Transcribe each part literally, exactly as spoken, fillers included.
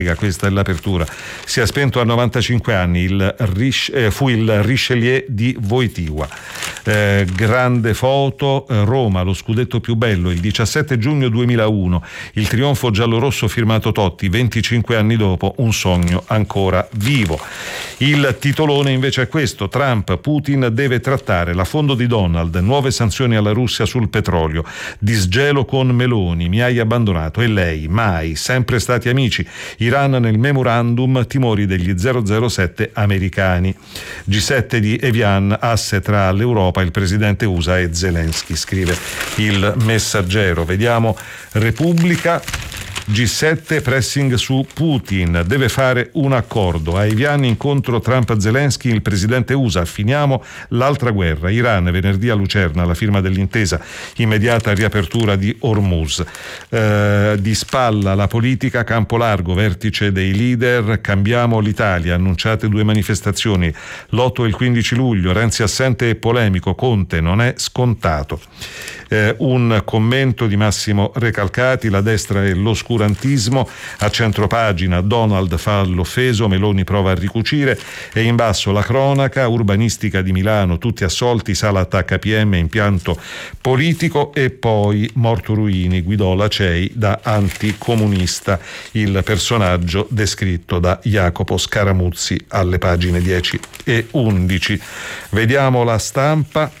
Questa è l'apertura. Si è spento a novantacinque anni, il, eh, fu il Richelieu di Wojtyła. Eh, grande foto, eh, Roma, lo scudetto più bello, il diciassette giugno duemilauno, il trionfo giallorosso firmato Totti, venticinque anni dopo, un sogno ancora vivo. Il titolone invece è questo: Trump, Putin deve trattare, la fondo di Donald, nuove sanzioni alla Russia sul petrolio, disgelo con Meloni, mi hai abbandonato, e lei, mai, sempre stati amici. Iran nel memorandum, timori degli zero zero sette americani. G sette di Evian, asse tra l'Europa e il presidente U S A e Zelensky, scrive il Messaggero. Vediamo Repubblica. G sette, pressing su Putin, deve fare un accordo. A Evian, incontro Trump-Zelensky, il presidente U S A, finiamo l'altra guerra. Iran, venerdì a Lucerna, la firma dell'intesa, immediata riapertura di Hormuz. Eh, di spalla la politica, campo largo, vertice dei leader, cambiamo l'Italia, annunciate due manifestazioni, l'otto e il quindici luglio, Renzi assente e polemico, Conte non è scontato. Eh, un commento di Massimo Recalcati, la destra e l'oscurantismo, a centropagina Donald fa l'offeso, Meloni prova a ricucire, e in basso la cronaca, urbanistica di Milano, tutti assolti, sala attacca P M, impianto politico, e poi morto Ruini, guidò la C E I da anticomunista, il personaggio descritto da Jacopo Scaramuzzi alle pagine dieci e undici. Vediamo La Stampa.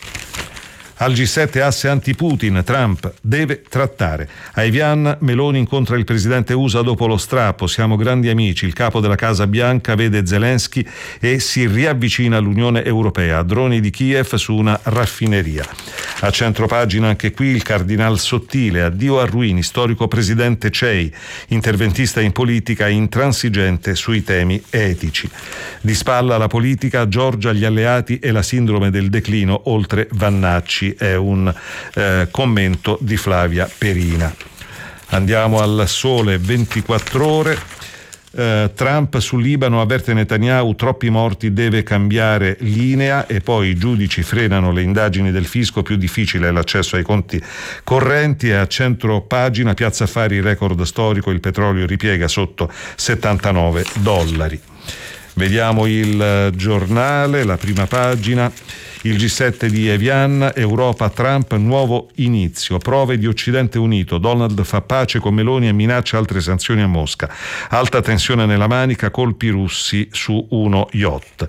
Al G sette, asse anti-Putin, Trump deve trattare. A Evian, Meloni incontra il presidente U S A dopo lo strappo, siamo grandi amici, il capo della Casa Bianca vede Zelensky e si riavvicina all'Unione Europea, droni di Kiev su una raffineria. A centropagina anche qui il cardinal Sottile, addio a Ruini, storico presidente C E I, interventista in politica, intransigente sui temi etici. Di spalla la politica, Giorgia, gli alleati e la sindrome del declino oltre Vannacci, è un eh, commento di Flavia Perina. Andiamo al Sole ventiquattro ore. Eh, Trump sul Libano avverte Netanyahu, troppi morti, deve cambiare linea, e poi i giudici frenano le indagini del fisco, più difficile è l'accesso ai conti correnti. E a centro pagina, Piazza Affari, record storico, il petrolio ripiega sotto settantanove dollari. Vediamo il Giornale, la prima pagina. Il G sette di Evian, Europa, Trump, nuovo inizio, prove di Occidente unito, Donald fa pace con Meloni e minaccia altre sanzioni a Mosca, alta tensione nella Manica, colpi russi su uno yacht.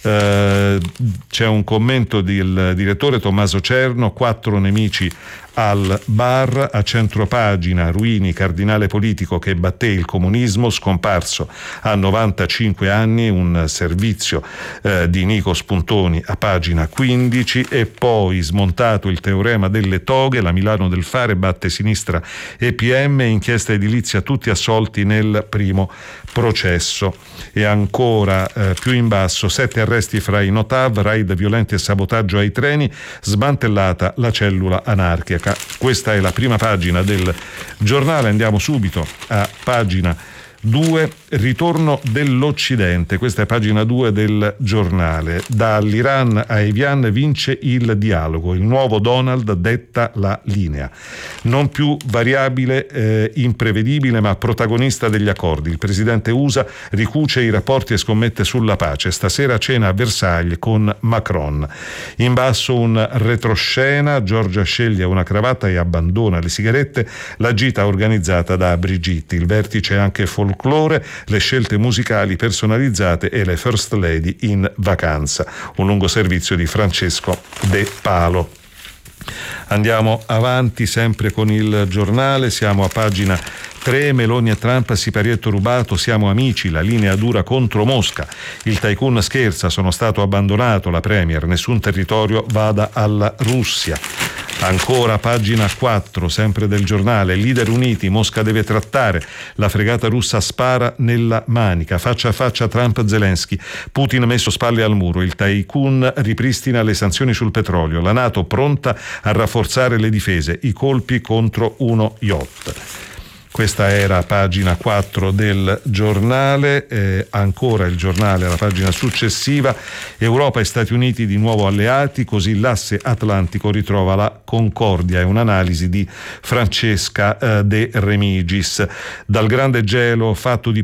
Eh, c'è un commento del direttore Tommaso Cerno, quattro nemici al bar. A centropagina, Ruini, cardinale politico che batté il comunismo, scomparso a novantacinque anni, un servizio eh, di Nico Spuntoni a pagina quindici. E poi smontato il teorema delle toghe, la Milano del Fare batte sinistra e P M, inchiesta edilizia, tutti assolti nel primo processo. E ancora eh, più in basso, sette arresti fra i Notav, raid violenti e sabotaggio ai treni, smantellata la cellula anarchica. Questa è la prima pagina del Giornale. Andiamo subito a pagina due, ritorno dell'Occidente. Questa è pagina due del Giornale. Dall'Iran a Evian vince il dialogo, il nuovo Donald detta la linea, non più variabile eh, imprevedibile ma protagonista degli accordi. Il presidente U S A ricuce i rapporti e scommette sulla pace, stasera cena a Versailles con Macron. In basso un retroscena, Giorgia sceglie una cravatta e abbandona le sigarette, la gita organizzata da Brigitte, il vertice è anche folklore, le scelte musicali personalizzate e le First Lady in vacanza. Un lungo servizio di Francesco De Palo. Andiamo avanti sempre con il Giornale, siamo a pagina tre, Meloni e Trump, siparietto rubato, siamo amici, la linea dura contro Mosca, il tycoon scherza, sono stato abbandonato, la premier, nessun territorio vada alla Russia. Ancora pagina quattro, sempre del Giornale, leader uniti, Mosca deve trattare, la fregata russa spara nella Manica, faccia a faccia Trump-Zelensky, Putin messo spalle al muro, il tycoon ripristina le sanzioni sul petrolio, la NATO pronta a rafforzare le difese, i colpi contro uno yacht. Questa era pagina quattro del Giornale. Eh, ancora il Giornale alla pagina successiva, Europa e Stati Uniti di nuovo alleati, così l'asse atlantico ritrova la concordia. È un'analisi di Francesca eh, De Remigis. Dal grande gelo fatto di